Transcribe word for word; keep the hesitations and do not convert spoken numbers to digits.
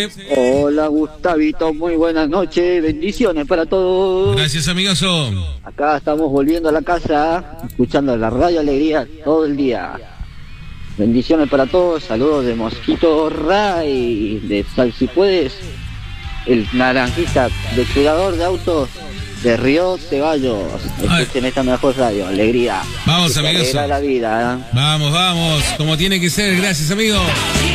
Hola Gustavito, muy buenas noches, bendiciones para todos. Gracias, amigazo. Acá estamos volviendo a la casa, escuchando la Radio Alegría todo el día. Bendiciones para todos, saludos de Mosquito Ray, de Sal Si Puedes, el naranjista de cuidador de autos de Río Ceballos. Escuchen esta mejor radio, Alegría. Vamos, amigazo. La vida, ¿eh? Vamos, vamos, como tiene que ser, gracias, amigo.